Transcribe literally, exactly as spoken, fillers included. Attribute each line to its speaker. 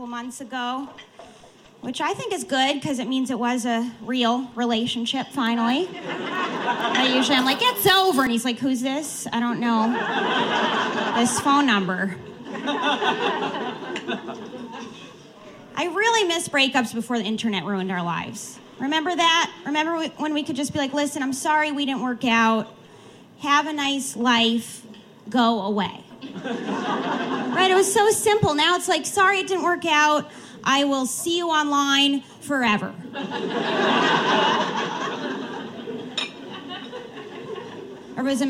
Speaker 1: couple months ago, which I think is good because it means it was a real relationship finally. I usually I'm like, it's over. And he's like, who's this? I don't know. This phone number. I really miss breakups before the internet ruined our lives. Remember that? Remember when we could just be like, listen, I'm sorry we didn't work out. Have a nice life. Go away. Right? It was so simple. Now it's like, sorry it didn't work out. I will see you online forever. Everybody's